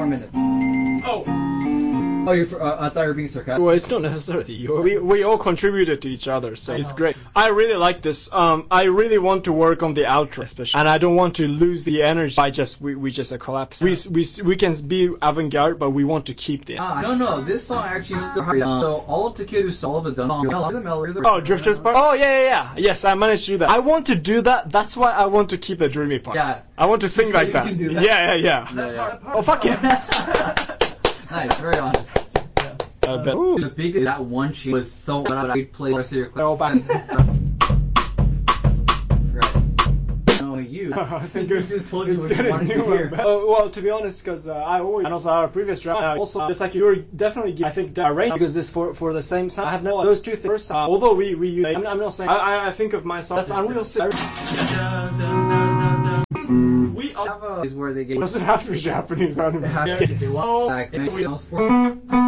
minutes. Oh. Oh, I thought you were being sarcastic. Well, it's not necessarily. We all contributed to each other, so it's great. I really like this. I really want to work on the outro, especially, and I don't want to lose the energy by we just collapse. We can be avant-garde, but we want to keep the. No. This song actually still. So all of Takeru's all of the done. Oh, Drifters part. Oh yeah. Yes, I managed to do that. I want to do that. That's why I want to keep the dreamy part. Yeah. I want to sing like that. Can do that. Yeah. Oh fuck yeah. Nice, very honest. I bet. The biggest that one she was so I'd play the rest of your clip. Oh, back. Right. No, you. I think just told you what you wanted to hear. Oh, well, to be honest, because I always, and also our previous drama, also just like you were definitely, I think the arrangement, because this for the same sound. I have no those two things. Although we use, I'm not saying I think of myself. That's Unreal 6. We all have is where they get. Doesn't have to be Japanese anime. It has to be one.